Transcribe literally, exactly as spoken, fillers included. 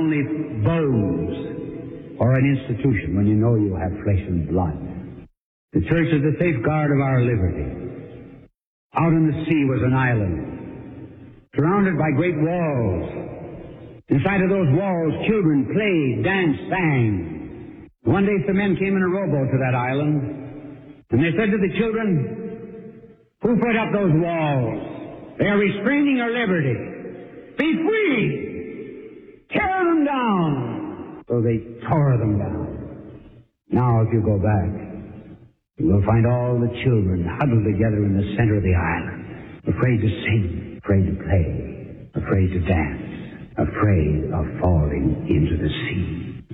only bones or an institution when you know you have flesh and blood. The church is the safeguard of our liberty. Out in the sea was an island, surrounded by great walls. Inside of those walls, children played, danced, sang. One day some men came in a rowboat to that island, and they said to the children, "Who put up those walls? They are restraining our liberty. Be free! Tear them down!" So they tore them down. Now, if you go back, you will find all the children huddled together in the center of the island, afraid to sing, afraid to play, afraid to dance, afraid of falling into the sea.